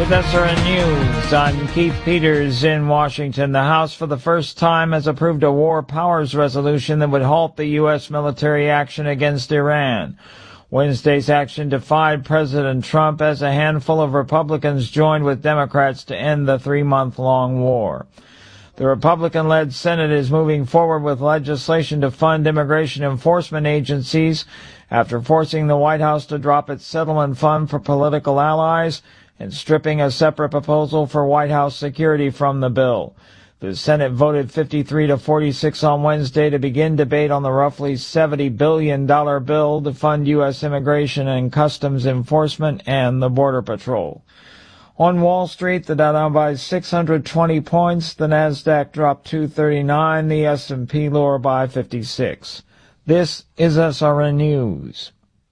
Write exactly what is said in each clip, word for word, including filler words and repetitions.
With S R N News, I'm Keith Peters in Washington. The House for the first time has approved a war powers resolution that would halt the U S military action against Iran. Wednesday's action defied President Trump as a handful of Republicans joined with Democrats to end the three-month-long war. The Republican-led Senate is moving forward with legislation to fund immigration enforcement agencies after forcing the White House to drop its settlement fund for political allies and stripping a separate proposal for White House security from the bill. The Senate voted fifty-three to forty-six on Wednesday to begin debate on the roughly seventy billion dollars bill to fund U S immigration and customs enforcement and the Border Patrol. On Wall Street, the Dow down by six hundred twenty points, the Nasdaq dropped two thirty-nine, the S and P lower by fifty-six. This is S R N News.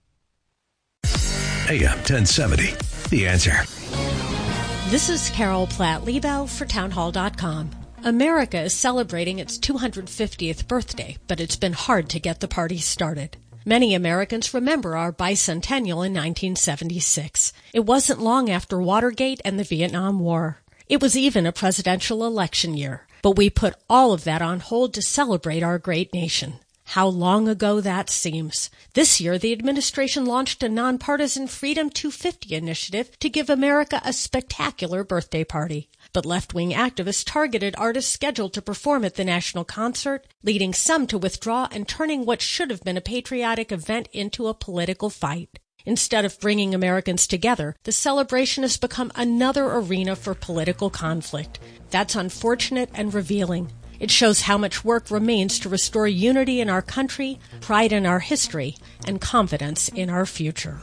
A M ten seventy, The Answer. This is Carol Platt-Liebau for townhall dot com. America is celebrating its two hundred fiftieth birthday, but it's been hard to get the party started. Many Americans remember our bicentennial in nineteen seventy-six. It wasn't long after Watergate and the Vietnam War. It was even a presidential election year, but we put all of that on hold to celebrate our great nation. How long ago that seems. This year, the administration launched a nonpartisan Freedom two fifty initiative to give America a spectacular birthday party. But left-wing activists targeted artists scheduled to perform at the national concert, leading some to withdraw and turning what should have been a patriotic event into a political fight. Instead of bringing Americans together, the celebration has become another arena for political conflict. That's unfortunate and revealing. It shows how much work remains to restore unity in our country, pride in our history, and confidence in our future.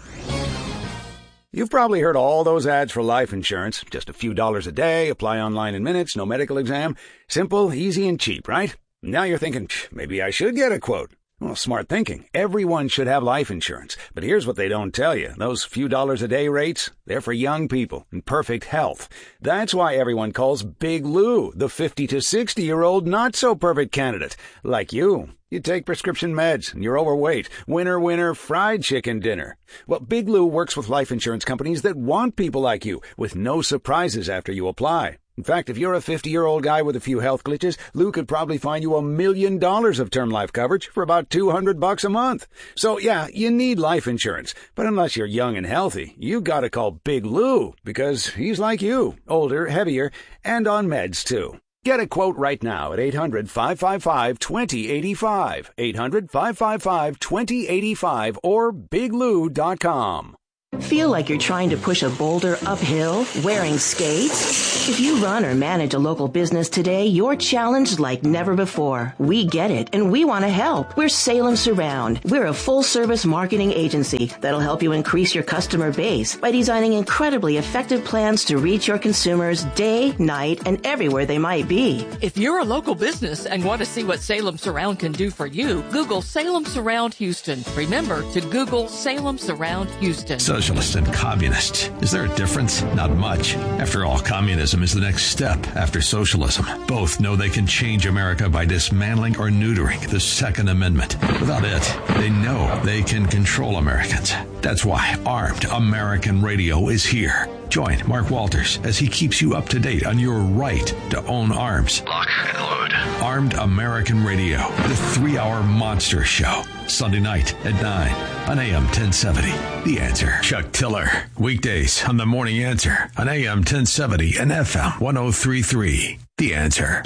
You've probably heard all those ads for life insurance. Just a few dollars a day, apply online in minutes, no medical exam. Simple, easy, and cheap, right? Now you're thinking, maybe I should get a quote. Well, smart thinking. Everyone should have life insurance. But here's what they don't tell you. Those few dollars a day rates, they're for young people in perfect health. That's why everyone calls Big Lou the fifty to sixty-year-old not-so-perfect candidate. Like you. You take prescription meds, and you're overweight. Winner, winner, fried chicken dinner. Well, Big Lou works with life insurance companies that want people like you, with no surprises after you apply. In fact, if you're a fifty-year-old guy with a few health glitches, Lou could probably find you a million dollars of term life coverage for about two hundred bucks a month. So, yeah, you need life insurance. But unless you're young and healthy, you gotta call Big Lou, because he's like you, older, heavier, and on meds, too. Get a quote right now at eight hundred, five five five, two zero eight five, eight hundred, five five five, two zero eight five, or big lou dot com. Feel like you're trying to push a boulder uphill wearing skates? If you run or manage a local business today, you're challenged like never before. We get it, and we want to help. We're Salem Surround. We're a full-service marketing agency that'll help you increase your customer base by designing incredibly effective plans to reach your consumers day, night, and everywhere they might be. If you're a local business and want to see what Salem Surround can do for you, Google Salem Surround Houston. Remember to Google Salem Surround Houston. Socialist and communist. Is there a difference? Not much. After all, communism is the next step after socialism. Both know they can change America by dismantling or neutering the Second Amendment. Without it, they know they can control Americans. That's why Armed American Radio is here. Join Mark Walters as he keeps you up to date on your right to own arms. Lock and load. Armed American Radio, the three-hour monster show. Sunday night at nine on A M ten seventy. The Answer. Chuck Tiller. Weekdays on The Morning Answer on A M ten seventy and F M one oh three point three. The Answer.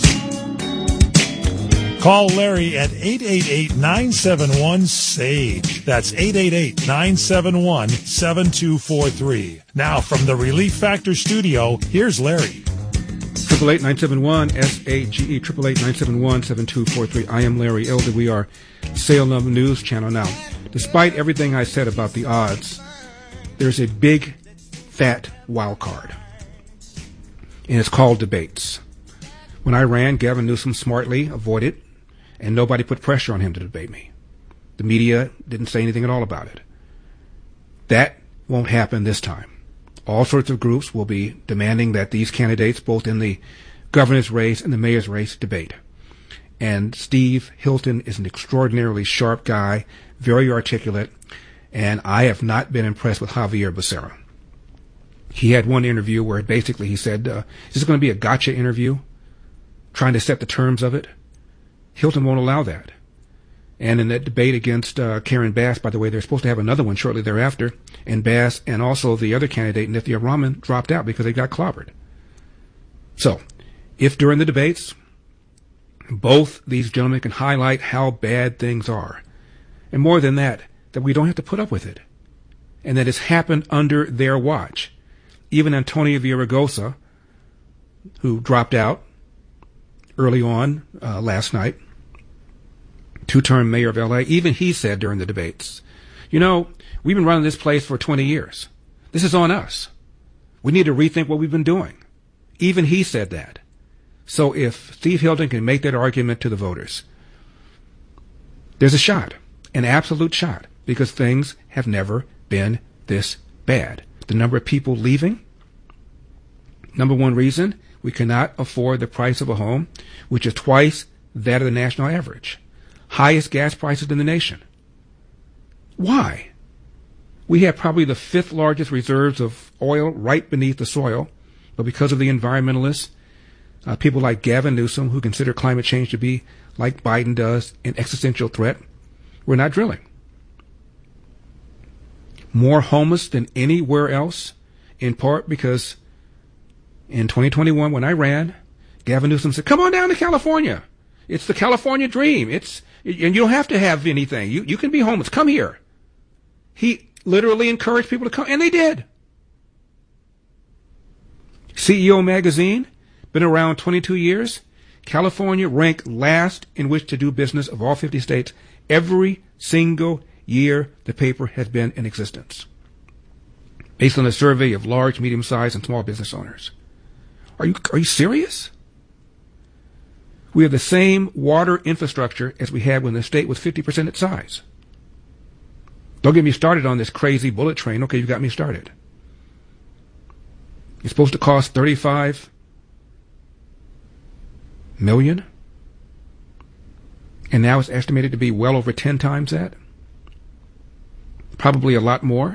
Call Larry at eight eight eight, nine seven one, S A G E. That's eight eight eight, nine seven one, seven two four three. Now from the Relief Factor studio, here's Larry. eight eight eight, nine seven one, S A G E, eight eight eight, nine seven one, seven two four three. I am Larry Elder. We are Salem News Channel. Now, despite everything I said about the odds, there's a big, fat wild card, and it's called debates. When I ran, Gavin Newsom smartly avoided, and nobody put pressure on him to debate me. The media didn't say anything at all about it. That won't happen this time. All sorts of groups will be demanding that these candidates, both in the governor's race and the mayor's race, debate. And Steve Hilton is an extraordinarily sharp guy, very articulate, and I have not been impressed with Javier Becerra. He had one interview where basically he said, uh, is this going to be a gotcha interview? Trying to set the terms of it? Hilton won't allow that. And in that debate against uh, Karen Bass, by the way, they're supposed to have another one shortly thereafter, and Bass and also the other candidate, Nithya Raman, dropped out because they got clobbered. So, if during the debates, both these gentlemen can highlight how bad things are, and more than that, that we don't have to put up with it, and that it's happened under their watch. Even Antonio Villaraigosa, who dropped out early on uh, last night, two-term mayor of L A, even he said during the debates, you know, we've been running this place for twenty years. This is on us. We need to rethink what we've been doing. Even he said that. So if Steve Hilton can make that argument to the voters, there's a shot, an absolute shot, because things have never been this bad. The number of people leaving, number one reason, we cannot afford the price of a home, which is twice that of the national average. Highest gas prices in the nation. Why? We have probably the fifth largest reserves of oil right beneath the soil, but because of the environmentalists, uh, people like Gavin Newsom, who consider climate change to be, like Biden does, an existential threat, we're not drilling. More homeless than anywhere else, in part because in twenty twenty-one, when I ran, Gavin Newsom said, come on down to California. It's the California dream. It's, and you don't have to have anything. You, you can be homeless. Come here. He literally encouraged people to come, and they did. C E O Magazine, been around twenty-two years. California ranked last in which to do business of all fifty states every single year the paper has been in existence, based on a survey of large, medium-sized, and small business owners. Are you, are you serious? We have the same water infrastructure as we had when the state was fifty percent its size. Don't get me started on this crazy bullet train. Okay, you got me started. It's supposed to cost thirty-five million dollars, and now it's estimated to be well over ten times that. Probably a lot more.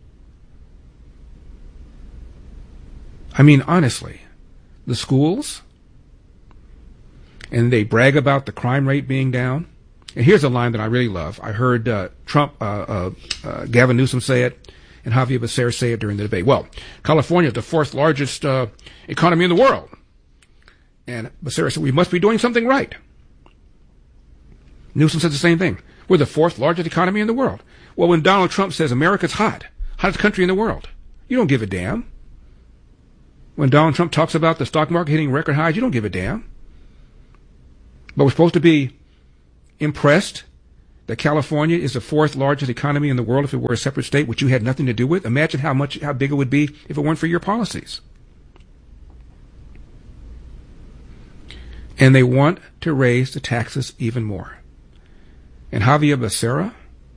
I mean, honestly, the schools, and they brag about the crime rate being down. And here's a line that I really love. I heard uh, Trump, uh, uh, uh, Gavin Newsom say it, and Javier Becerra say it during the debate. Well, California is the fourth largest uh, economy in the world. And Becerra said, we must be doing something right. Newsom said the same thing. We're the fourth largest economy in the world. Well, when Donald Trump says America's hot, hottest country in the world, you don't give a damn. When Donald Trump talks about the stock market hitting record highs, you don't give a damn. But we're supposed to be impressed that California is the fourth largest economy in the world if it were a separate state, which you had nothing to do with. Imagine how much, how big it would be if it weren't for your policies. And they want to raise the taxes even more. And Javier Becerra,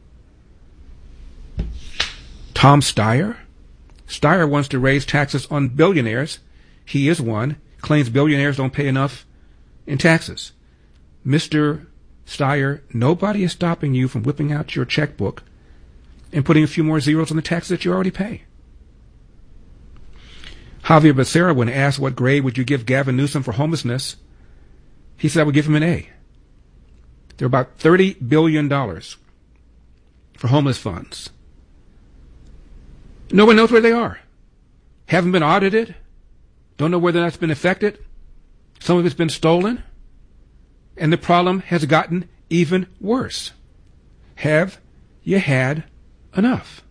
Tom Steyer, Steyer wants to raise taxes on billionaires. He is one, claims billionaires don't pay enough in taxes. Mister Steyer, nobody is stopping you from whipping out your checkbook and putting a few more zeros on the taxes that you already pay. Javier Becerra, when asked what grade would you give Gavin Newsom for homelessness, he said I would give him an A. There are about thirty billion dollars for homeless funds. No one knows where they are. Haven't been audited. Don't know whether that's been affected. Some of it's been stolen. And the problem has gotten even worse. Have you had enough?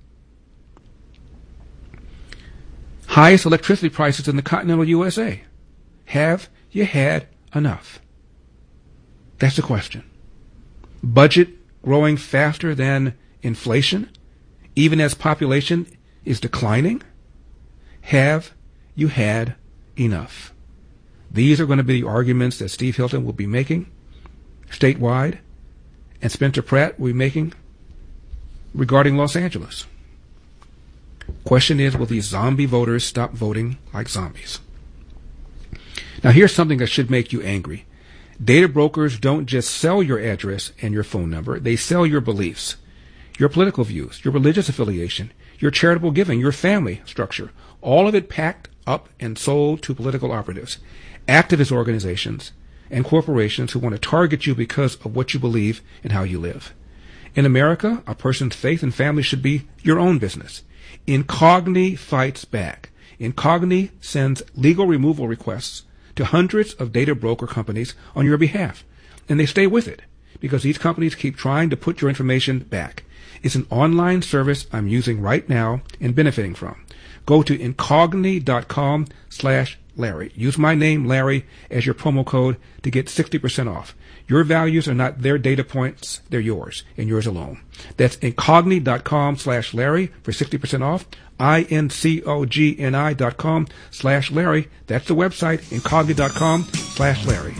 Highest electricity prices in the continental U S A. Have you had enough? That's the question. Budget growing faster than inflation, even as population is declining. Have you had enough? These are going to be the arguments that Steve Hilton will be making statewide, and Spencer Pratt will be making regarding Los Angeles. Question is, will these zombie voters stop voting like zombies? Now, here's something that should make you angry. Data brokers don't just sell your address and your phone number. They sell your beliefs, your political views, your religious affiliation, your charitable giving, your family structure, all of it packed up and sold to political operatives, activist organizations, and corporations who want to target you because of what you believe and how you live. In America, a person's faith and family should be your own business. Incogni fights back. Incogni sends legal removal requests to hundreds of data broker companies on your behalf, and they stay with it because these companies keep trying to put your information back. It's an online service I'm using right now and benefiting from. Go to incogni.com slash Larry. Use my name, Larry, as your promo code to get sixty percent off. Your values are not their data points, they're yours, and yours alone. That's incogni.com slash Larry for sixty percent off. I-N-C-O-G-N-I dot com slash Larry. That's the website, incogni.com slash Larry.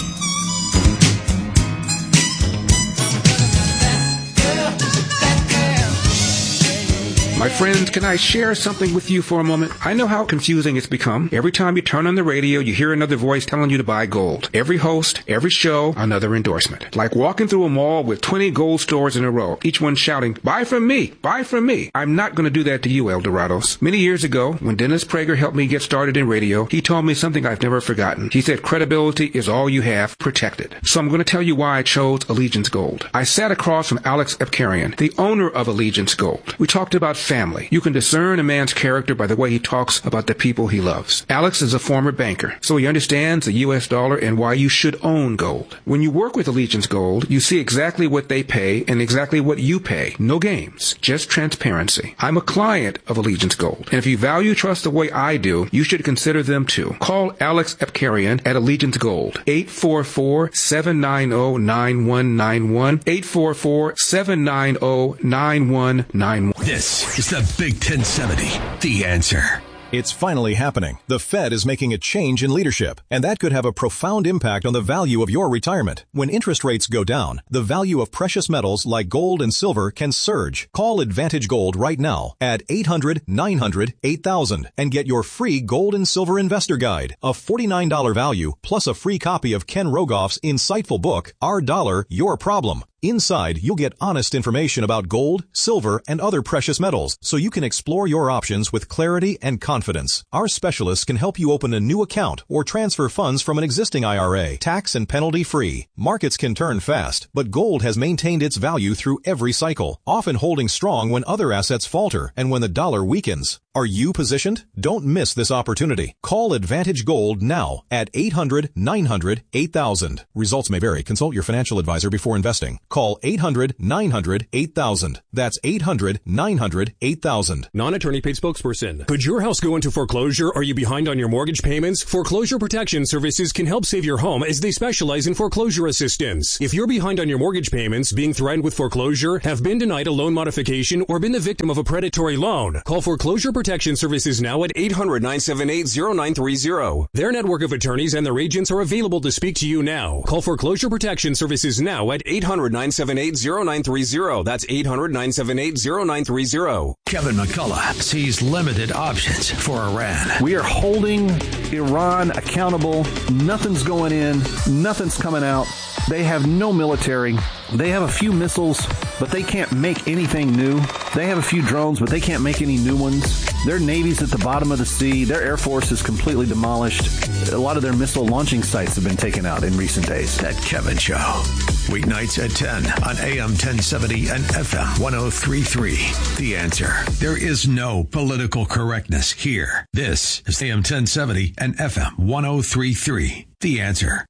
My friends, can I share something with you for a moment? I know how confusing it's become. Every time you turn on the radio, you hear another voice telling you to buy gold. Every host, every show, another endorsement. Like walking through a mall with twenty gold stores in a row, each one shouting, buy from me, buy from me. I'm not going to do that to you, El Dorados. Many years ago, when Dennis Prager helped me get started in radio, he told me something I've never forgotten. He said credibility is all you have, protected. So I'm going to tell you why I chose Allegiance Gold. I sat across from Alex Epkarian, the owner of Allegiance Gold. We talked about family. You can discern a man's character by the way he talks about the people he loves. Alex is a former banker, so he understands the U S dollar and why you should own gold. When you work with Allegiance Gold, you see exactly what they pay and exactly what you pay. No games, just transparency. I'm a client of Allegiance Gold, and if you value trust the way I do, you should consider them too. Call Alex Epkarian at Allegiance Gold, eight four four, seven nine zero, nine one nine one, eight four four, seven nine zero, nine one nine one. This is the Big ten seventy, The Answer. It's finally happening. The Fed is making a change in leadership, and that could have a profound impact on the value of your retirement. When interest rates go down, the value of precious metals like gold and silver can surge. Call Advantage Gold right now at eight hundred, nine hundred, eight thousand and get your free Gold and Silver Investor Guide, a forty-nine dollars value, plus a free copy of Ken Rogoff's insightful book, Our Dollar, Your Problem. Inside, you'll get honest information about gold, silver, and other precious metals, so you can explore your options with clarity and confidence. Our specialists can help you open a new account or transfer funds from an existing I R A, tax and penalty free. Markets can turn fast, but gold has maintained its value through every cycle, often holding strong when other assets falter and when the dollar weakens. Are you positioned? Don't miss this opportunity. Call Advantage Gold now at eight hundred, nine hundred, eight thousand. Results may vary. Consult your financial advisor before investing. Call eight hundred, nine hundred, eight thousand. That's eight hundred, nine hundred, eight thousand. Non-attorney paid spokesperson. Could your house go into foreclosure? Are you behind on your mortgage payments? Foreclosure Protection Services can help save your home as they specialize in foreclosure assistance. If you're behind on your mortgage payments, being threatened with foreclosure, have been denied a loan modification, or been the victim of a predatory loan, call Foreclosure Protection Services now at eight hundred, nine seven eight, zero nine three zero. Their network of attorneys and their agents are available to speak to you now. Call Foreclosure Protection Services now at eight hundred, nine seven eight, zero nine three zero. That's eight hundred, nine seven eight, zero nine three zero. Kevin McCullough sees limited options for Iran. We are holding Iran accountable. Nothing's going in. Nothing's coming out. They have no military. They have a few missiles, but they can't make anything new. They have a few drones, but they can't make any new ones. Their Navy's at the bottom of the sea. Their Air Force is completely demolished. A lot of their missile launching sites have been taken out in recent days. That Kevin Show. Weeknights at ten on A M ten seventy and F M one oh three point three. The Answer. There is no political correctness here. This is A M ten seventy and F M one oh three point three. The Answer.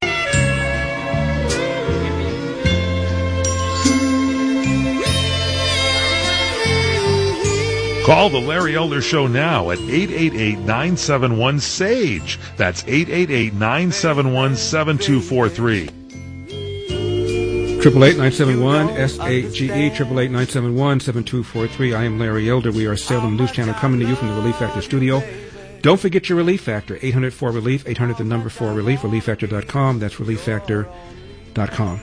Call the Larry Elder Show now at eight eight eight, nine seven one, S A G E. That's eight eight eight, nine seven one, seven two four three. Triple eight nine seven one S A G E, triple eight nine seven one seven two four three. I am Larry Elder. We are Salem News Channel coming to you from the Relief Factor studio. Don't forget your Relief Factor, eight hundred four relief, eight hundred the number four relief, relief factor dot com. That's relief factor dot com.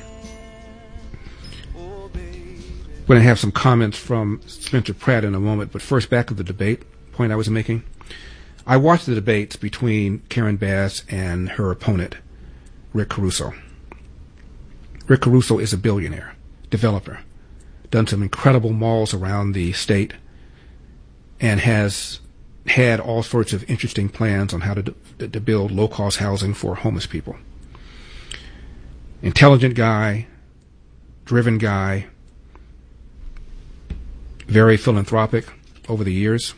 We're going to have some comments from Spencer Pratt in a moment, but first, back to the debate point I was making. I watched the debates between Karen Bass and her opponent, Rick Caruso. Rick Caruso is a billionaire, developer, done some incredible malls around the state, and has had all sorts of interesting plans on how to, to build low-cost housing for homeless people. Intelligent guy, driven guy, very philanthropic over the years.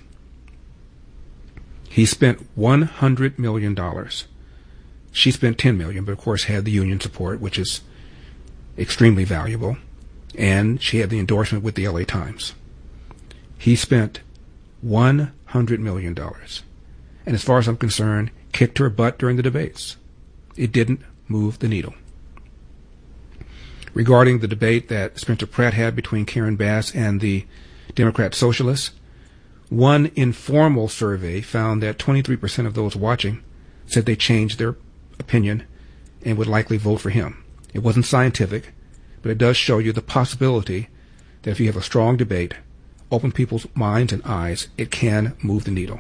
He spent one hundred million dollars. She spent ten million dollars, but of course had the union support, which is extremely valuable, and she had the endorsement with the L A Times. He spent one hundred million dollars, and as far as I'm concerned, kicked her butt during the debates. It didn't move the needle. Regarding the debate that Spencer Pratt had between Karen Bass and the Democrat Socialists, one informal survey found that twenty-three percent of those watching said they changed their opinion and would likely vote for him. It wasn't scientific, but it does show you the possibility that if you have a strong debate, open people's minds and eyes, it can move the needle.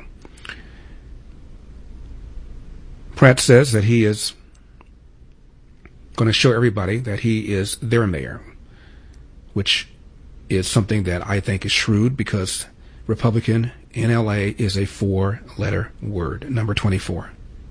Pratt says that he is going to show everybody that he is their mayor, which is something that I think is shrewd because Republican in L A is a four-letter word, number twenty-four.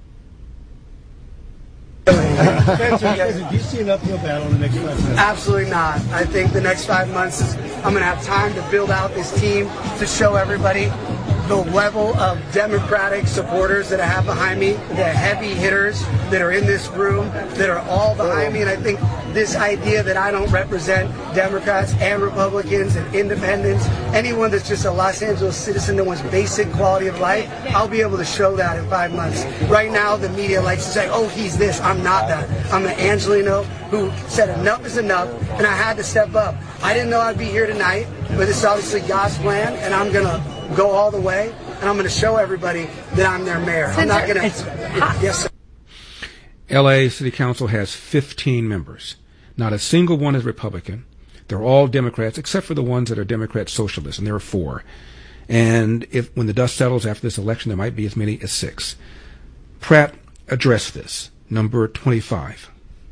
Spencer, do you see an uphill battle in the next five months? Absolutely not. I think the next five months is I'm going to have time to build out this team to show everybody the level of Democratic supporters that I have behind me, the heavy hitters that are in this room, that are all behind me. And I think this idea that I don't represent Democrats and Republicans and independents, anyone that's just a Los Angeles citizen that wants basic quality of life, I'll be able to show that in five months. Right now, the media likes to say, oh, he's this. I'm not that. I'm an Angelino who said enough is enough, and I had to step up. I didn't know I'd be here tonight, but this is obviously God's plan, and I'm going to go all the way, and I'm going to show everybody that I'm their mayor. I'm not going to... Yes, sir. L A City Council has fifteen members. Not a single one is Republican. They're all Democrats, except for the ones that are Democrat socialists, and there are four. And if when the dust settles after this election, there might be as many as six. Pratt addressed this. Number twenty-five.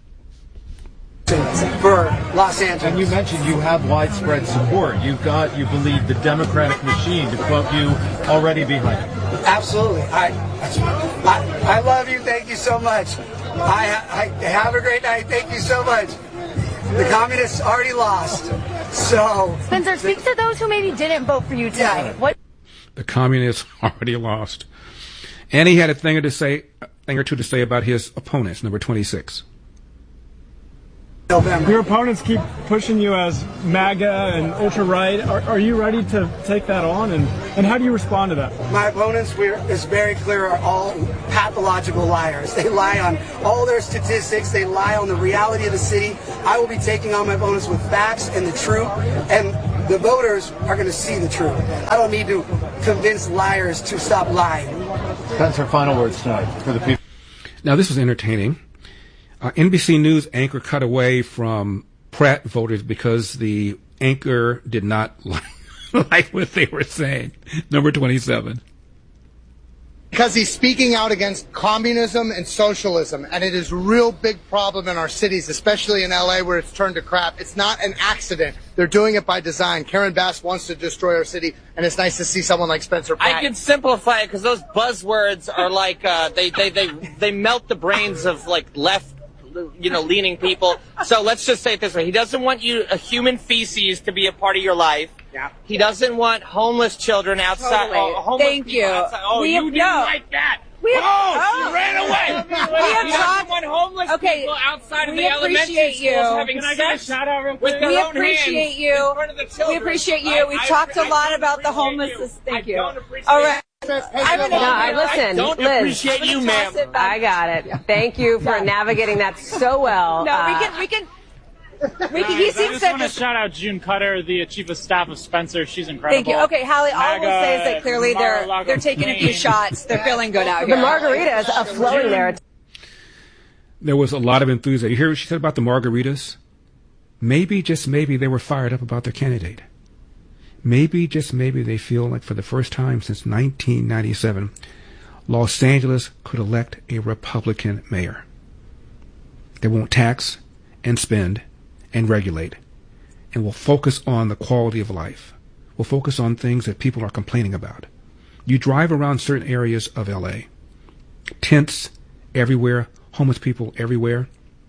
For Los Angeles. And you mentioned you have widespread support. You've got, you believe, the Democratic machine, to quote you, already behind you. Absolutely. I, I, I love you. Thank you so much. I, I have a great night. Thank you so much. The communists already lost. So Spencer, speak to those who maybe didn't vote for you tonight. Yeah. What? The communists already lost. And he had a thing to say, a thing or two to say about his opponents, number twenty-six. November. Your opponents keep pushing you as MAGA and ultra-right. Are, are you ready to take that on? And, and how do you respond to that? My opponents, we're, it's very clear, are all pathological liars. They lie on all their statistics. They lie on the reality of the city. I will be taking on my opponents with facts and the truth. And the voters are going to see the truth. I don't need to convince liars to stop lying. That's our final words tonight for the people. Now, this was entertaining. Uh, N B C News anchor cut away from Pratt voters because the anchor did not like, like what they were saying. Number twenty-seven. Because he's speaking out against communism and socialism, and it is a real big problem in our cities, especially in L A where it's turned to crap. It's not an accident. They're doing it by design. Karen Bass wants to destroy our city, and it's nice to see someone like Spencer Pratt. I can simplify it because those buzzwords are like, uh, they, they, they, they melt the brains of like left, you know, leaning people. So let's just say it this way. He doesn't want you, a human feces, to be a part of your life. Yeah. He doesn't want homeless children outside. Totally. Oh, homeless Thank people you. outside. Oh, we you have, didn't no. like that. We have, oh, oh, you ran away. We have he talked. doesn't want homeless okay, people outside of we the elementary schools you. having Can I sex get a shout out real with quick? their We own appreciate hands you. in front of the children. We appreciate you. I, We've I, talked I, a lot I about the homelessness. You. Thank I you. Don't appreciate All right. You. I'm gonna, no, I listen, I don't Liz. appreciate you, ma'am. I got it. Thank you for navigating that so well. No, uh, we can. We can. We can, Guys, he I seems just to want to shout out June Cutter, the chief of staff of Spencer. She's incredible. Thank you. Okay, Hallie, all I will say is that clearly they're Mar-a-Lago they're taking a few Queen. shots. They're feeling good out the here. margaritas are flowing there. There was a lot of enthusiasm. You hear what she said about the margaritas? Maybe, just maybe, they were fired up about their candidate. Maybe, just maybe, they feel like for the first time since nineteen ninety-seven, Los Angeles could elect a Republican mayor. They won't tax and spend and regulate, and will focus on the quality of life. Will focus on things that people are complaining about. You drive around certain areas of L A, tents everywhere, homeless people everywhere.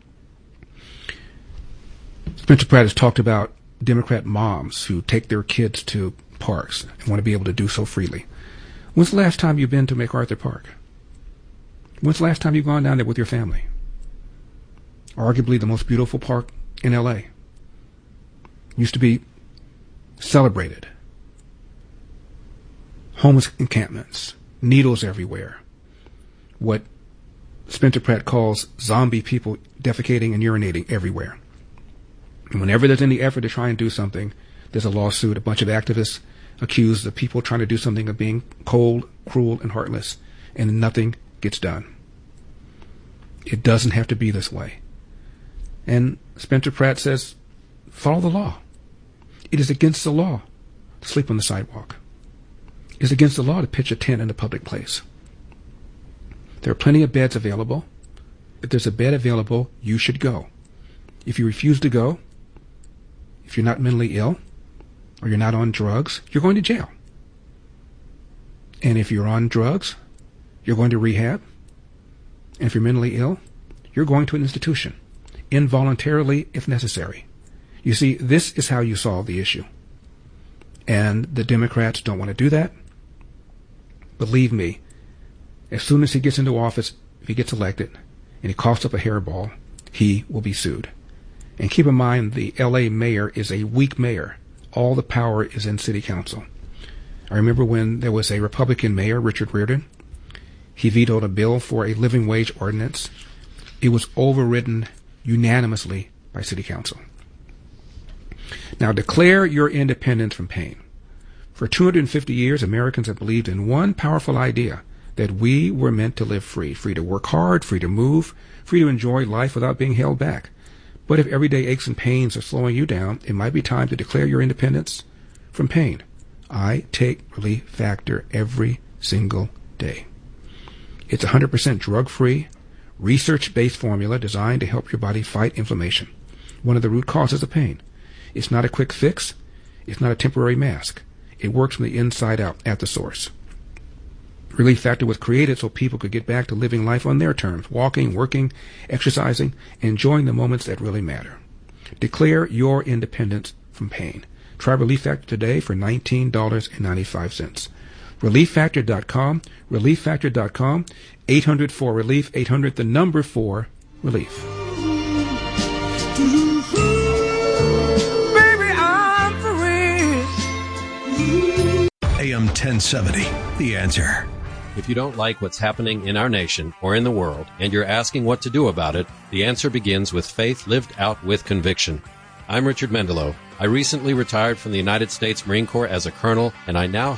Spencer Pratt has talked about Democrat moms who take their kids to parks and want to be able to do so freely. When's the last time you've been to MacArthur Park? When's the last time you've gone down there with your family? Arguably the most beautiful park in L A. Used to be celebrated. Homeless encampments, needles everywhere. What Spencer Pratt calls zombie people defecating and urinating everywhere. And whenever there's any effort to try and do something, there's a lawsuit. A bunch of activists accuse the people trying to do something of being cold, cruel, and heartless, and nothing gets done. It doesn't have to be this way. And Spencer Pratt says, follow the law. It is against the law to sleep on the sidewalk. It is against the law to pitch a tent in a public place. There are plenty of beds available. If there's a bed available, you should go. If you refuse to go, if you're not mentally ill, or you're not on drugs, you're going to jail. And if you're on drugs, you're going to rehab. And if you're mentally ill, you're going to an institution, involuntarily if necessary. You see, this is how you solve the issue. And the Democrats don't want to do that. Believe me, as soon as he gets into office, if he gets elected, and he coughs up a hairball, he will be sued. And keep in mind, the L A mayor is a weak mayor. All the power is in city council. I remember when there was a Republican mayor, Richard Riordan. He vetoed a bill for a living wage ordinance. It was overridden unanimously by city council. Now, declare your independence from pain. For two hundred fifty years, Americans have believed in one powerful idea, that we were meant to live free, free to work hard, free to move, free to enjoy life without being held back. But if everyday aches and pains are slowing you down, it might be time to declare your independence from pain. I take Relief Factor every single day. It's a one hundred percent drug-free, research-based formula designed to help your body fight inflammation, one of the root causes of pain. It's not a quick fix. It's not a temporary mask. It works from the inside out at the source. Relief Factor was created so people could get back to living life on their terms, walking, working, exercising, enjoying the moments that really matter. Declare your independence from pain. Try Relief Factor today for nineteen dollars and ninety-five cents. relief factor dot com, relief factor dot com, eight hundred four relief, eight hundred the number four relief. Baby, I'm for real. A M ten seventy, The Answer. If you don't like what's happening in our nation or in the world, and you're asking what to do about it, the answer begins with faith lived out with conviction. I'm Richard Mendelow. I recently retired from the United States Marine Corps as a colonel, and I now